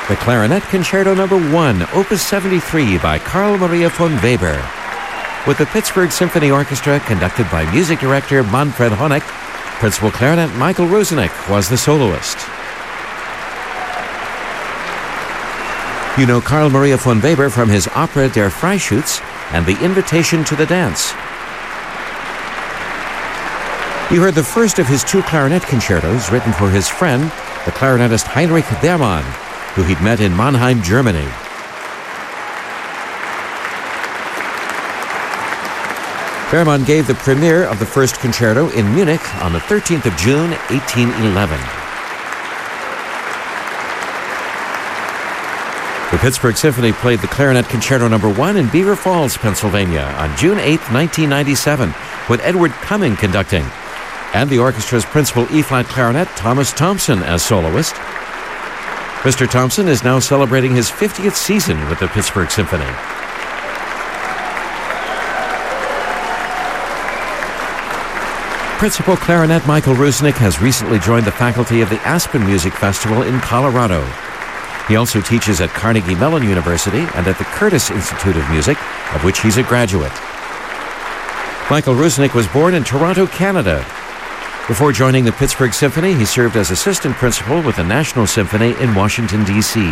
the Clarinet Concerto No. 1, Opus 73 by Carl Maria von Weber. With the Pittsburgh Symphony Orchestra conducted by music director Manfred Honeck, principal clarinet Michael Rusenick was the soloist. You know Carl Maria von Weber from his opera Der Freischütz and The Invitation to the Dance. You heard the first of his two clarinet concertos written for his friend, the clarinetist Heinrich Dermann, who he'd met in Mannheim, Germany. Dermann gave the premiere of the first concerto in Munich on the 13th of June, 1811. The Pittsburgh Symphony played the Clarinet Concerto No. 1 in Beaver Falls, Pennsylvania on June 8, 1997, with Edward Cumming conducting, and the orchestra's principal E-flat clarinet, Thomas Thompson, as soloist. Mr. Thompson is now celebrating his 50th season with the Pittsburgh Symphony. Principal clarinet Michael Rusenick has recently joined the faculty of the Aspen Music Festival in Colorado. He also teaches at Carnegie Mellon University and at the Curtis Institute of Music, of which he's a graduate. Michael Rusenick was born in Toronto, Canada. Before joining the Pittsburgh Symphony, he served as assistant principal with the National Symphony in Washington, D.C.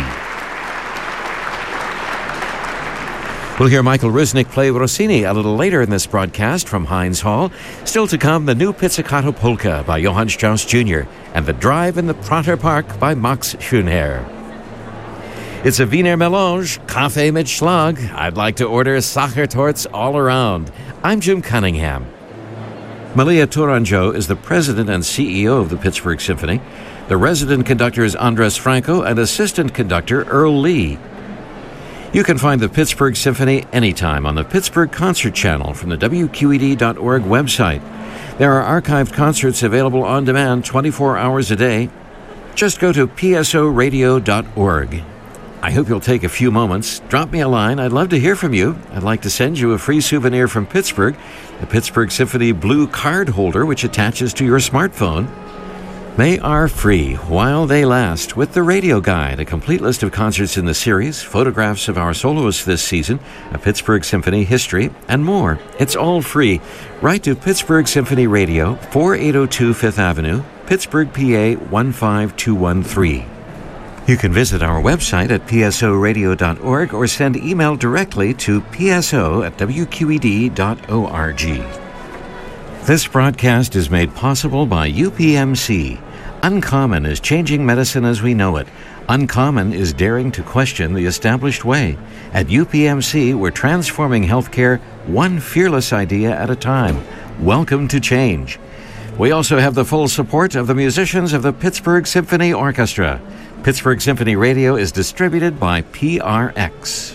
We'll hear Michael Rusenick play Rossini a little later in this broadcast from Heinz Hall. Still to come, the new Pizzicato Polka by Johann Strauss Jr. and the Drive in the Prater Park by Max Schönherr. It's a Wiener Melange, Kaffee mit Schlag. I'd like to order Sachertorts all around. I'm Jim Cunningham. Malia Tourangeau is the president and CEO of the Pittsburgh Symphony. The resident conductor is Andres Franco and assistant conductor Earl Lee. You can find the Pittsburgh Symphony anytime on the Pittsburgh Concert Channel from the WQED.org website. There are archived concerts available on demand 24 hours a day. Just go to psoradio.org. I hope you'll take a few moments. Drop me a line. I'd love to hear from you. I'd like to send you a free souvenir from Pittsburgh, the Pittsburgh Symphony Blue card holder, which attaches to your smartphone. They are free while they last with the Radio Guide, a complete list of concerts in the series, photographs of our soloists this season, a Pittsburgh Symphony history, and more. It's all free. Write to Pittsburgh Symphony Radio, 4802 Fifth Avenue, Pittsburgh, PA 15213. You can visit our website at psoradio.org or send email directly to pso@wqed.org. This broadcast is made possible by UPMC. Uncommon is changing medicine as we know it. Uncommon is daring to question the established way. At UPMC, we're transforming healthcare one fearless idea at a time. Welcome to change. We also have the full support of the musicians of the Pittsburgh Symphony Orchestra. Pittsburgh Symphony Radio is distributed by PRX.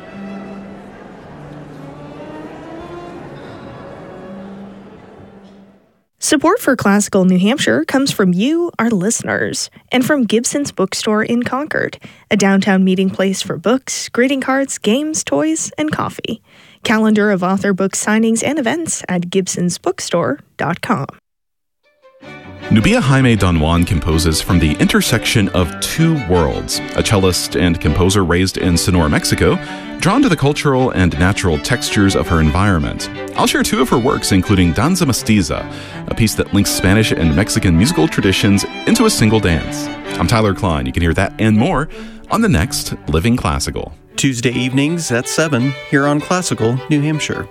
Support for Classical New Hampshire comes from you, our listeners, and from Gibson's Bookstore in Concord, a downtown meeting place for books, greeting cards, games, toys, and coffee. Calendar of author book signings and events at gibsonsbookstore.com. Nubia Jaime Don Juan composes from the intersection of two worlds, a cellist and composer raised in Sonora, Mexico, drawn to the cultural and natural textures of her environment. I'll share two of her works, including Danza Mestiza, a piece that links Spanish and Mexican musical traditions into a single dance. I'm Tyler Klein. You can hear that and more on the next Living Classical. Tuesday evenings at 7 here on Classical New Hampshire.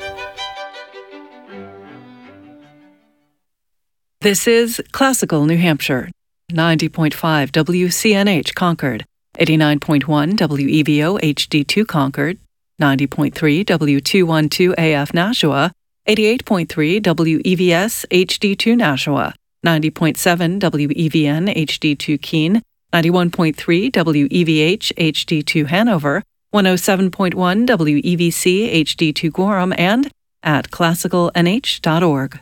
This is Classical New Hampshire, 90.5 WCNH Concord, 89.1 WEVO HD2 Concord, 90.3 W212 AF Nashua, 88.3 WEVS HD2 Nashua, 90.7 WEVN HD2 Keene, 91.3 WEVH HD2 Hanover, 107.1 WEVC HD2 Gorham, and at classicalnh.org.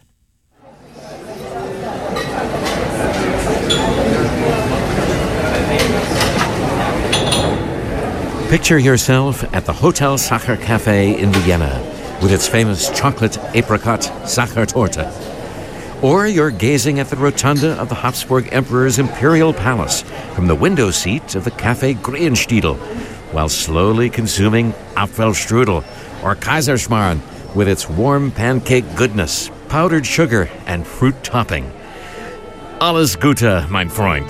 Picture yourself at the Hotel Sacher Cafe in Vienna with its famous chocolate apricot Sachertorte. Or you're gazing at the rotunda of the Habsburg Emperor's imperial palace from the window seat of the Café Greenstiedel, while slowly consuming Apfelstrudel or Kaiserschmarrn with its warm pancake goodness, powdered sugar, and fruit topping. Alles Gute, mein Freund.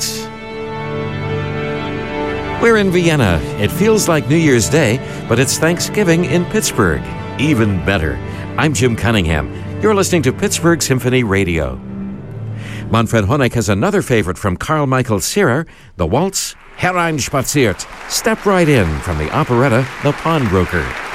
We're in Vienna. It feels like New Year's Day, but it's Thanksgiving in Pittsburgh. Even better. I'm Jim Cunningham. You're listening to Pittsburgh Symphony Radio. Manfred Honeck has another favorite from Carl Michael Zierer, the waltz Hereinspaziert. Step right in from the operetta The Pawnbroker.